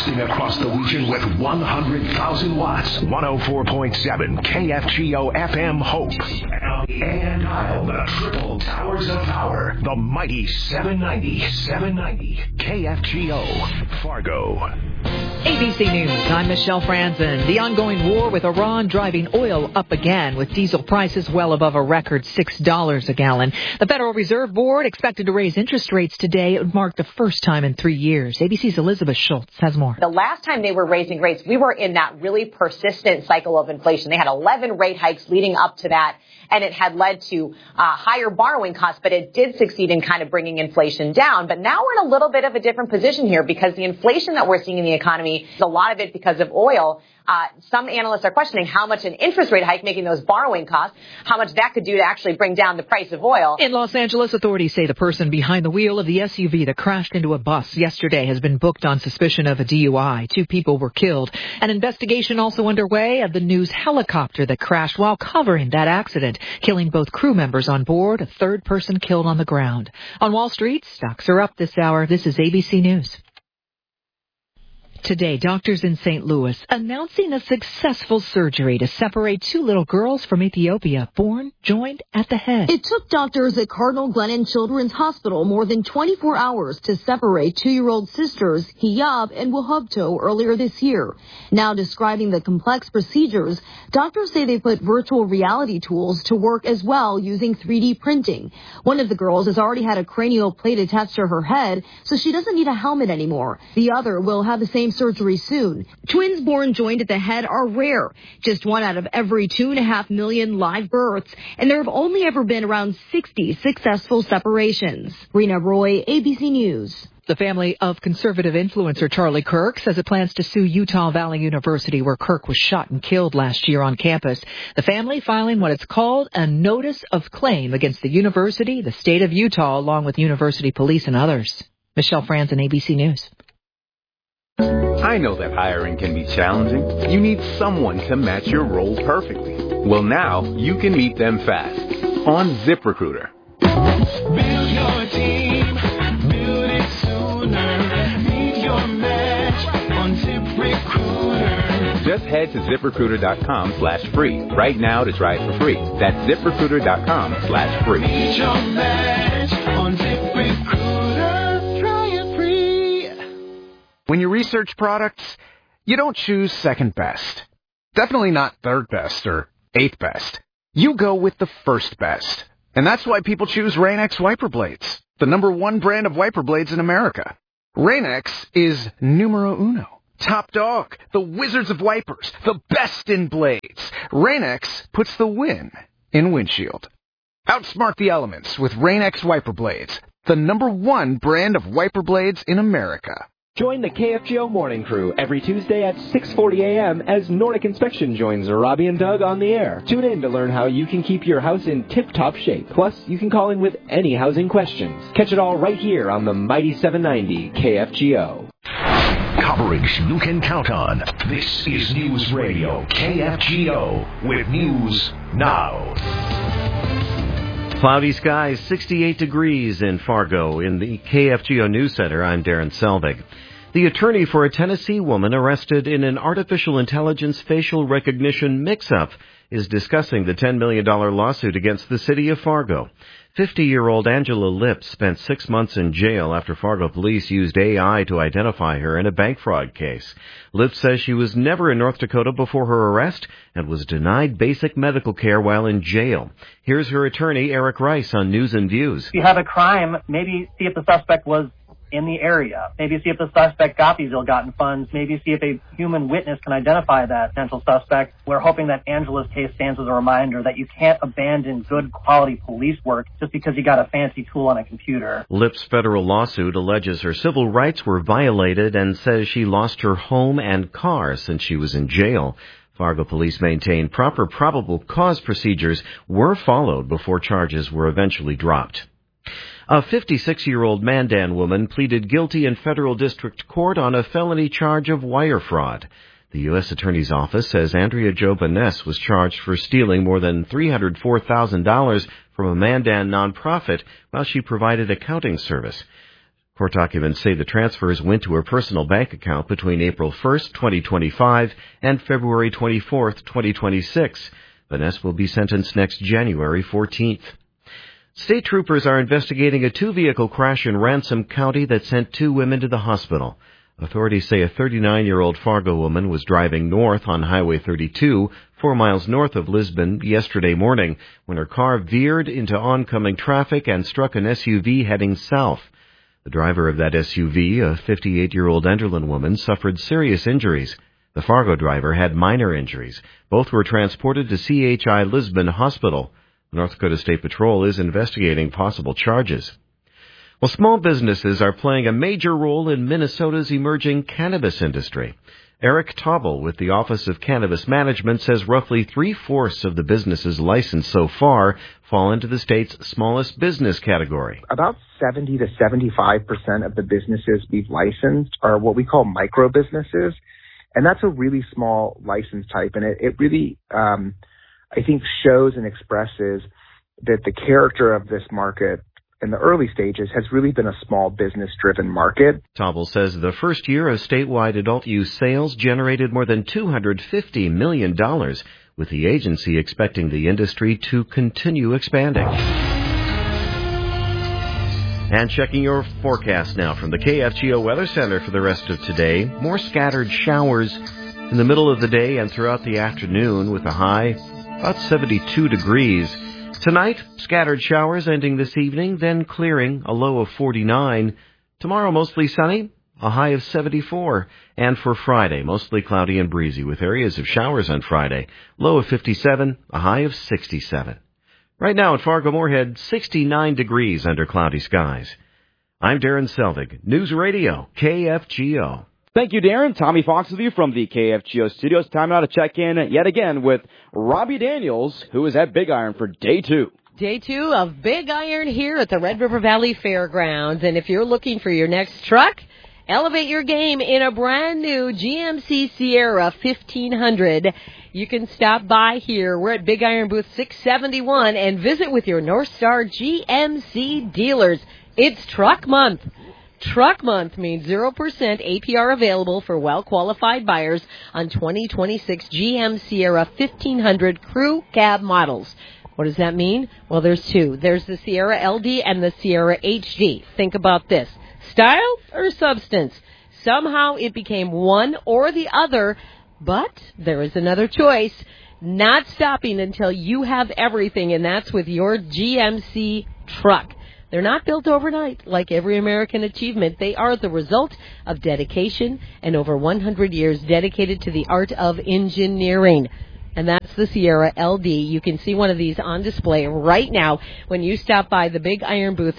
broadcasting across the region with 100,000 watts. 104.7 KFGO FM Hope. And dial the triple towers of power. The mighty 790 KFGO Fargo. ABC News, I'm Michelle Franzen. The ongoing war with Iran driving oil up again, with diesel prices well above a record $6 a gallon. The Federal Reserve Board expected to raise interest rates today. It would mark the first time in 3 years. ABC's Elizabeth Schultz has more. The last time they were raising rates, we were in that really persistent cycle of inflation. They had 11 rate hikes leading up to that, and it had led to higher borrowing costs, but it did succeed in kind of bringing inflation down. But now we're in a little bit of a different position here, because the inflation that we're seeing in the economy is a lot of it because of oil. Some analysts are questioning how much an interest rate hike, making those borrowing costs, how much that could do to actually bring down the price of oil. In Los Angeles, authorities say the person behind the wheel of the SUV that crashed into a bus yesterday has been booked on suspicion of a DUI. 2 people were killed. An investigation also underway of the news helicopter that crashed while covering that accident, killing both crew members on board, a third person killed on the ground. On Wall Street, stocks are up this hour. This is ABC News. Today, doctors in St. Louis announcing a successful surgery to separate 2 little girls from Ethiopia, born joined at the head. It took doctors at Cardinal Glennon Children's Hospital more than 24 hours to separate 2-year-old sisters Hiyab and Wahubto earlier this year. Now describing the complex procedures, doctors say they put virtual reality tools to work as well, using 3D printing. One of the girls has already had a cranial plate attached to her head, so she doesn't need a helmet anymore. The other will have the same surgery soon. Twins born joined at the head are rare, just 1 out of every 2.5 million live births, and there have only ever been around 60 successful separations. Rena Roy, ABC News. The family of conservative influencer Charlie Kirk says it plans to sue Utah Valley University, where Kirk was shot and killed last year on campus. The family filing what it's called a notice of claim against the university, the state of Utah, along with university police and others. Michelle Franzen, ABC News. I know that hiring can be challenging. You need someone to match your role perfectly. Well, now you can meet them fast on ZipRecruiter. Build your team, build it sooner. Meet your match on ZipRecruiter. Just head to ZipRecruiter.com/free right now to try it for free. That's ZipRecruiter.com/free. Meet your match on ZipRecruiter. Try it free. When you research products, you don't choose second best. Definitely not third best or eighth best. You go with the first best. And that's why people choose Rain-X wiper blades, the #1 brand of wiper blades in America. Rain-X is numero uno. Top dog, the wizards of wipers, the best in blades. Rain-X puts the win in windshield. Outsmart the elements with Rain-X wiper blades, the #1 brand of wiper blades in America. Join the KFGO Morning Crew every Tuesday at 6:40 a.m. as Nordic Inspection joins Robbie and Doug on the air. Tune in to learn how you can keep your house in tip-top shape. Plus, you can call in with any housing questions. Catch it all right here on the mighty 790 KFGO. Coverage you can count on. This is News Radio KFGO with News Now. Cloudy skies, 68 degrees in Fargo. In the KFGO News Center, I'm Darren Selvig. The attorney for a Tennessee woman arrested in an artificial intelligence facial recognition mix-up is discussing the $10 million lawsuit against the city of Fargo. 50-year-old Angela Lips spent 6 months in jail after Fargo police used AI to identify her in a bank fraud case. Lips says she was never in North Dakota before her arrest and was denied basic medical care while in jail. Here's her attorney, Eric Rice, on News and Views. If you have a crime, maybe see if the suspect was in the area. Maybe see if the suspect got these ill-gotten funds. Maybe see if a human witness can identify that potential suspect. We're hoping that Angela's case stands as a reminder that you can't abandon good quality police work just because you got a fancy tool on a computer. Lips' federal lawsuit alleges her civil rights were violated and says she lost her home and car since she was in jail. Fargo police maintain proper probable cause procedures were followed before charges were eventually dropped. A 56-year-old Mandan woman pleaded guilty in federal district court on a felony charge of wire fraud. The U.S. Attorney's Office says Andrea Jo Baness was charged for stealing more than $304,000 from a Mandan nonprofit while she provided accounting service. Court documents say the transfers went to her personal bank account between April 1st, 2025 and February 24th, 2026. Vanessa will be sentenced next January 14th. State troopers are investigating a two-vehicle crash in Ransom County that sent 2 women to the hospital. Authorities say a 39-year-old Fargo woman was driving north on Highway 32, 4 miles north of Lisbon, yesterday morning when her car veered into oncoming traffic and struck an SUV heading south. The driver of that SUV, a 58-year-old Enderlin woman, suffered serious injuries. The Fargo driver had minor injuries. Both were transported to CHI Lisbon Hospital. North Dakota State Patrol is investigating possible charges. Well, small businesses are playing a major role in Minnesota's emerging cannabis industry. Eric Taubel with the Office of Cannabis Management says roughly 3/4 of the businesses licensed so far fall into the state's smallest business category. About 70 to 75% of the businesses we've licensed are what we call micro businesses. And that's a really small license type. And it really, I think, shows and expresses that the character of this market in the early stages has really been a small business-driven market. Taubel says the first year of statewide adult-use sales generated more than $250 million, with the agency expecting the industry to continue expanding. And checking your forecast now from the KFGO Weather Center for the rest of today. More scattered showers in the middle of the day and throughout the afternoon with a high about 72 degrees. Tonight, scattered showers ending this evening, then clearing, a low of 49. Tomorrow, mostly sunny, a high of 74. And for Friday, mostly cloudy and breezy with areas of showers on Friday. Low of 57, a high of 67. Right now at Fargo-Moorhead, 69 degrees under cloudy skies. I'm Darren Selvig, News Radio, KFGO. Thank you, Darren. Tommy Fox with you from the KFGO studios. Time now to check in yet again with Robbie Daniels, who is at Big Iron for Day 2. Day 2 of Big Iron here at the Red River Valley Fairgrounds. And if you're looking for your next truck, elevate your game in a brand new GMC Sierra 1500. You can stop by here. We're at Big Iron booth 671 and visit with your North Star GMC dealers. It's Truck Month. Truck Month means 0% APR available for well-qualified buyers on 2026 GM Sierra 1500 crew cab models. What does that mean? Well, there's two. There's the Sierra LD and the Sierra HD. Think about this. Style or substance? Somehow it became one or the other, but there is another choice. Not stopping until you have everything, and that's with your GMC truck. They're not built overnight like every American achievement. They are the result of dedication and over 100 years dedicated to the art of engineering. And that's the Sierra LD. You can see one of these on display right now when you stop by the Big Iron booth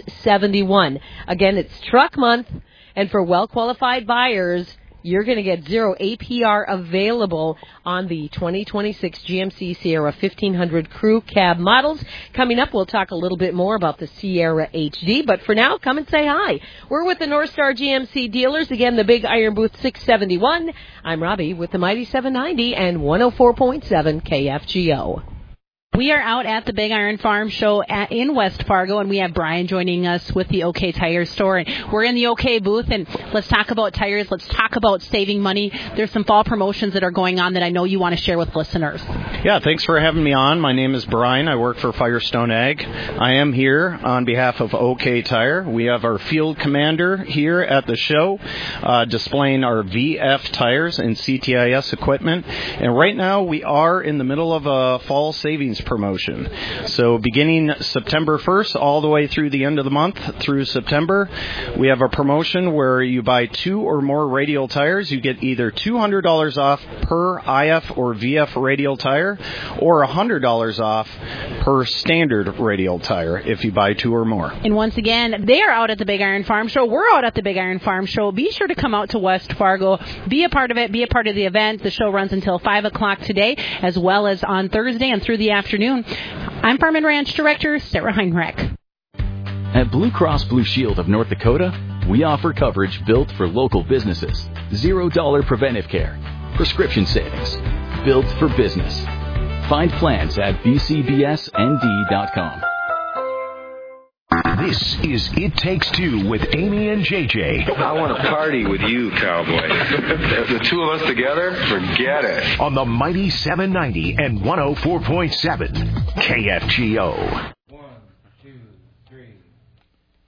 671. Again, it's Truck Month, and for well-qualified buyers, you're going to get 0 APR available on the 2026 GMC Sierra 1500 crew cab models. Coming up, we'll talk a little bit more about the Sierra HD. But for now, come and say hi. We're with the North Star GMC dealers. Again, the Big Iron booth 671. I'm Robbie with the Mighty 790 and 104.7 KFGO. We are out at the Big Iron Farm Show in West Fargo, and we have Brian joining us with the OK Tire store. And we're in the OK booth, and let's talk about tires. Let's talk about saving money. There's some fall promotions that are going on that I know you want to share with listeners. Yeah, thanks for having me on. My name is Brian. I work for Firestone Ag. I am here on behalf of OK Tire. We have our field commander here at the show displaying our VF tires and CTIS equipment. And right now we are in the middle of a fall savings promotion. So beginning September 1st all the way through the end of the month through September, we have a promotion where you buy 2 or more radial tires. You get either $200 off per IF or VF radial tire or $100 off per standard radial tire if you buy 2 or more. And once again, they are out at the Big Iron Farm Show. We're out at the Big Iron Farm Show. Be sure to come out to West Fargo. Be a part of it. Be a part of the event. The show runs until 5 o'clock today, as well as on Thursday and through the afternoon. I'm Farm and Ranch Director Sarah Heinrich. At Blue Cross Blue Shield of North Dakota, we offer coverage built for local businesses. $0 preventive care, prescription savings, built for business. Find plans at bcbsnd.com. This is It Takes Two with Amy and JJ. I want to party with you, cowboy. The two of us together, forget it. On the Mighty 790 and 104.7 KFGO.